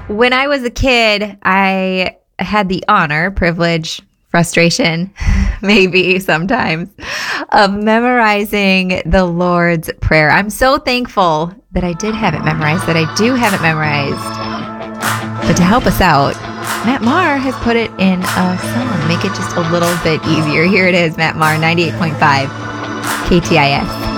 When I was a kid, I had the honor, privilege, frustration, maybe sometimes, of memorizing the Lord's Prayer. I'm so thankful that I did have it memorized, that I do have it memorized. But to help us out, Matt Maher has put it in a song, make it just a little bit easier. Here it is, Matt Maher, 98.5 KTIS.